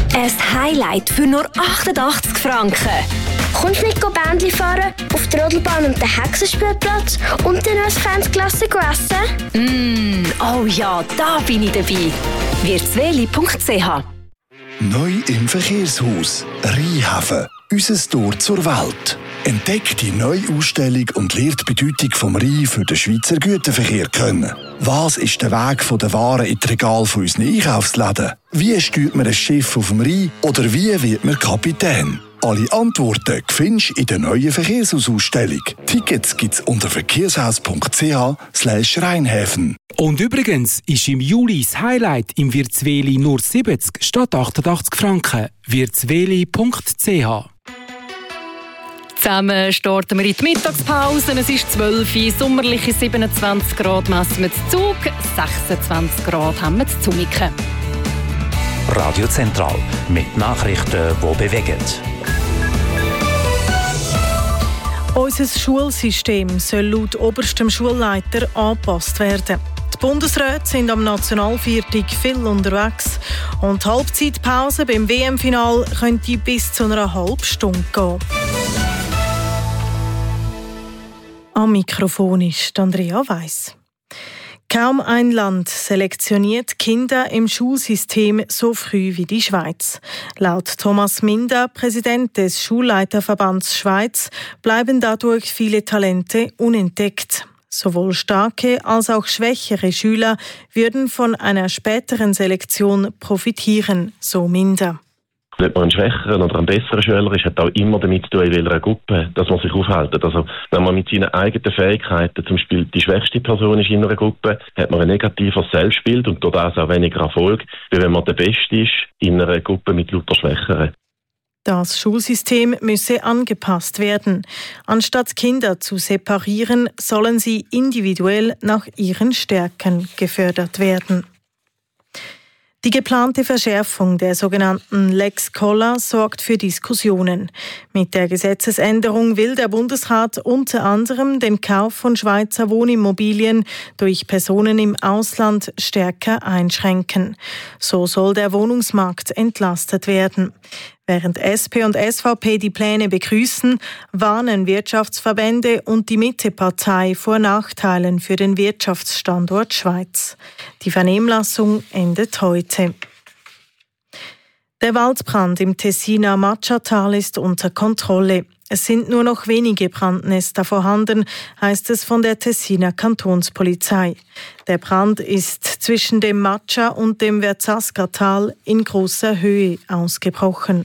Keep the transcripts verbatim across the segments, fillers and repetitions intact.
Ein Highlight für nur achtundachtzig Franken. Kommst du mit Bändli fahren, auf der Rodelbahn und den Hexenspielplatz und dann als Fansklasse essen? Mm, oh ja, da bin ich dabei. wirtsweli punkt c h. Neu im Verkehrshaus Rheinhafen. Unser Tor zur Welt. Entdeckt die neue Ausstellung und lernt die Bedeutung vom Rhein für den Schweizer Güterverkehr kennen. Was ist der Weg von der Waren in das Regal von unseren Einkaufsläden? Wie steuert man ein Schiff auf dem Rhein oder wie wird man Kapitän? Alle Antworten findest du in der neuen Verkehrshausausstellung. Tickets gibt's unter verkehrshaus punkt c h slash Rheinhäfen. Und übrigens ist im Juli das Highlight im Wirtsweli nur siebzig statt achtundachtzig Franken. wirtsweli punkt c h. Zusammen starten wir in die Mittagspause. Es ist zwölf Uhr, sommerliche siebenundzwanzig Grad messen wir zu Zug, sechsundzwanzig Grad haben wir zu Zumiken. Radio Zentral mit Nachrichten, die bewegen. Unser Schulsystem soll laut oberstem Schulleiter angepasst werden. Die Bundesräte sind am Nationalviertag viel unterwegs und die Halbzeitpause beim W M-Final könnte bis zu einer halben Stunde gehen. Am Mikrofon ist Andrea Weiss. Kaum ein Land selektioniert Kinder im Schulsystem so früh wie die Schweiz. Laut Thomas Minder, Präsident des Schulleiterverbands Schweiz, bleiben dadurch viele Talente unentdeckt. Sowohl starke als auch schwächere Schüler würden von einer späteren Selektion profitieren, so Minder. Ob man ein schwächerer oder ein besserer Schüler ist, hat auch immer damit zu tun, in welcher Gruppe dass man sich aufhält. Also, wenn man mit seinen eigenen Fähigkeiten zum Beispiel die schwächste Person ist in einer Gruppe, hat man ein negatives Selbstbild und durch das auch weniger Erfolg, wie wenn man der Beste ist in einer Gruppe mit lauter Schwächeren. Das Schulsystem müsse angepasst werden. Anstatt Kinder zu separieren, sollen sie individuell nach ihren Stärken gefördert werden. Die geplante Verschärfung der sogenannten Lex Koller sorgt für Diskussionen. Mit der Gesetzesänderung will der Bundesrat unter anderem den Kauf von Schweizer Wohnimmobilien durch Personen im Ausland stärker einschränken. So soll der Wohnungsmarkt entlastet werden. Während S P und S V P die Pläne begrüßen, warnen Wirtschaftsverbände und die Mittepartei vor Nachteilen für den Wirtschaftsstandort Schweiz. Die Vernehmlassung endet heute. Der Waldbrand im Tessiner Matschatal ist unter Kontrolle. Es sind nur noch wenige Brandnester vorhanden, heißt es von der Tessiner Kantonspolizei. Der Brand ist zwischen dem Matscha und dem Verzaskertal in großer Höhe ausgebrochen.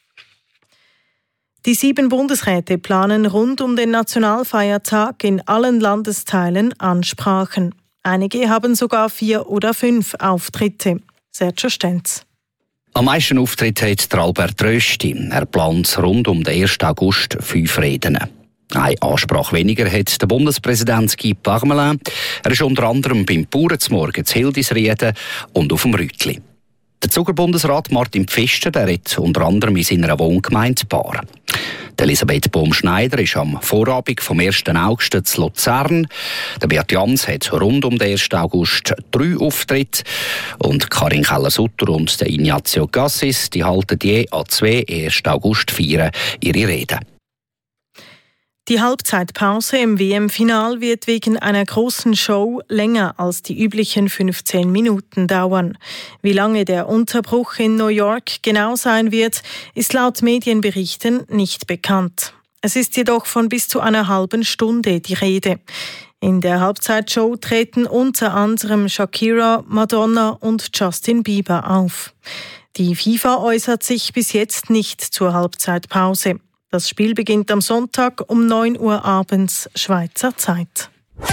Die sieben Bundesräte planen rund um den Nationalfeiertag in allen Landesteilen Ansprachen. Einige haben sogar vier oder fünf Auftritte. Sergio Stenz. Am meisten Auftritte hat Albert Rösti. Er plant rund um den ersten August fünf Reden. Eine Ansprache weniger hat der Bundespräsident Guy Parmelin. Er ist unter anderem beim Bauern zum Morgen zu Hildisrieden und auf dem Rütli. Der Zugerbundesrat Martin Pfister der hat unter anderem in seiner Wohngemeinde Bar. Elisabeth Bohm-Schneider ist am Vorabend vom ersten August zu Luzern. Der Beat Jans hat rund um den ersten August drei Auftritte. Und Karin Keller-Sutter und der Ignazio Gassis die halten je an zwei ersten August feiern ihre Reden. Die Halbzeitpause im W M-Final wird wegen einer großen Show länger als die üblichen fünfzehn Minuten dauern. Wie lange der Unterbruch in New York genau sein wird, ist laut Medienberichten nicht bekannt. Es ist jedoch von bis zu einer halben Stunde die Rede. In der Halbzeitshow treten unter anderem Shakira, Madonna und Justin Bieber auf. Die FIFA äußert sich bis jetzt nicht zur Halbzeitpause. Das Spiel beginnt am Sonntag um neun Uhr abends Schweizer Zeit.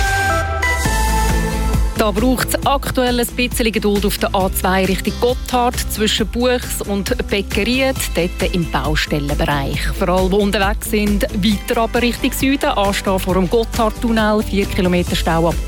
Da braucht es aktuell ein bisschen Geduld auf der A zwei Richtung Gotthard zwischen Buchs und Beckeried, dort im Baustellenbereich. Für alle, die unterwegs sind, weiter aber Richtung Süden, anstehen vor dem Gotthardtunnel, vier Kilometer Stau ab